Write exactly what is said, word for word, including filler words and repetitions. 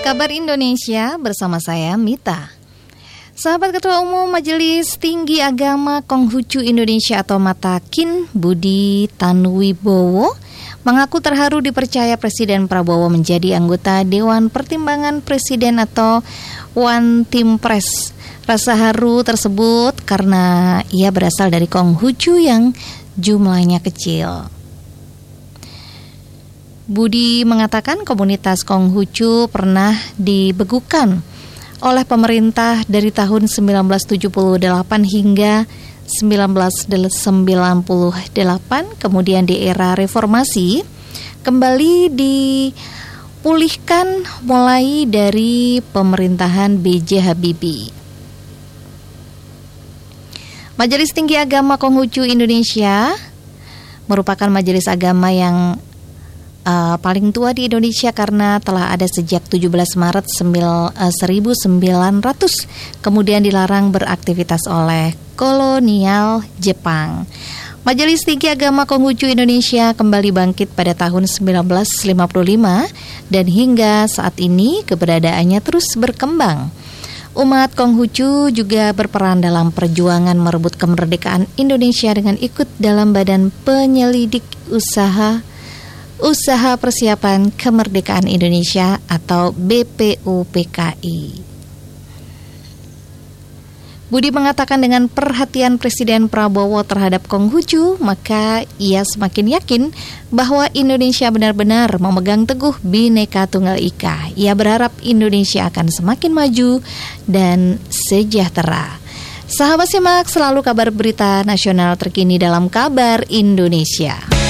Kabar Indonesia bersama saya Mita. Sahabat Ketua Umum Majelis Tinggi Agama Konghucu Indonesia atau Matakin, Budi Tanuwibowo, mengaku terharu dipercaya Presiden Prabowo menjadi anggota Dewan Pertimbangan Presiden atau One Team Press. Rasa haru tersebut karena ia berasal dari Konghucu yang jumlahnya kecil. Budi mengatakan komunitas Konghucu pernah dibekukan oleh pemerintah dari tahun sembilan belas tujuh puluh delapan hingga sembilan belas sembilan puluh delapan, kemudian di era reformasi kembali dipulihkan mulai dari pemerintahan B J Habibie. Majelis Tinggi Agama Konghucu Indonesia merupakan majelis agama yang Uh, paling tua di Indonesia karena telah ada sejak tujuh belas Maret seribu sembilan ratus, kemudian dilarang beraktivitas oleh kolonial Jepang. Majelis Tinggi Agama Konghucu Indonesia kembali bangkit pada tahun sembilan belas lima puluh lima dan hingga saat ini keberadaannya terus berkembang. Umat Konghucu juga berperan dalam perjuangan merebut kemerdekaan Indonesia dengan ikut dalam Badan Penyelidik Usaha Usaha Persiapan Kemerdekaan Indonesia atau B P U P K I. Budi mengatakan dengan perhatian Presiden Prabowo terhadap Konghucu, maka ia semakin yakin bahwa Indonesia benar-benar memegang teguh Bhinneka Tunggal Ika. Ia berharap Indonesia akan semakin maju dan sejahtera. Sahabat simak selalu kabar berita nasional terkini dalam Kabar Indonesia.